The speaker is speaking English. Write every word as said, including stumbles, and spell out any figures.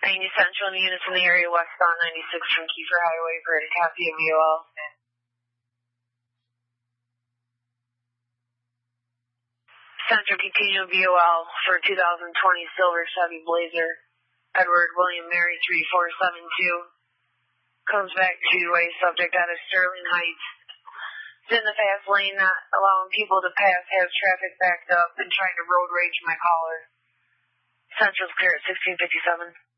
ninety Central units in the area westbound ninety-six from Kiefer Highway for a copy of V O L. Central continue V O L for two thousand twenty Silver Chevy Blazer. Edward William Mary three four seven two. Comes back to a subject out of Sterling Heights. It's in the fast lane, not allowing people to pass, has traffic backed up, and trying to road rage my caller. Central's clear at sixteen fifty-seven.